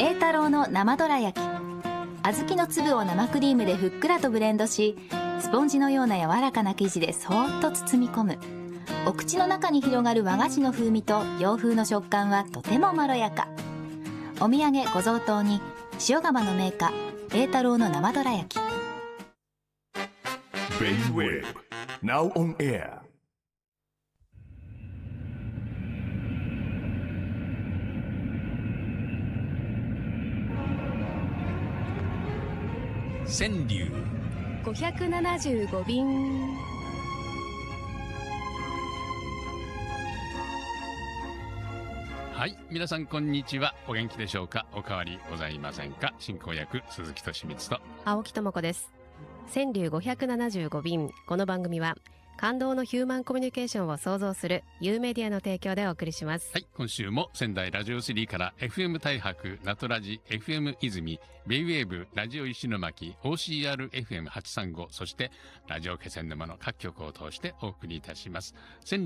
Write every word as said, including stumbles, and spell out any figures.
栄太郎の生どら焼き。小豆の粒を生クリームでふっくらとブレンドし、スポンジのような柔らかな生地でそーっと包み込む。お口の中に広がる和菓子の風味と洋風の食感はとてもまろやか。お土産ご贈答に塩釜の銘菓栄太郎の生どら焼き。 J-Wave Now on air。 川柳ごひゃくななじゅうご便。 はい、皆さんこんにちは。お元気でしょうか。お変わりございませんか。進行役鈴木俊光と青木智子です。川柳ごひゃくななじゅうご便。この番組は感動のヒューマンコミュニケーションを創造するユーメディアの提供でお送りします。 はい、今週も仙台ラジオスリーから エフエム 大白、ナトラジ、エフエム 泉、ベイウェーブ、ラジオ石巻、オーシーアールエフエムはちさんご、そしてラジオ気仙沼の各局を通してお送りいたします。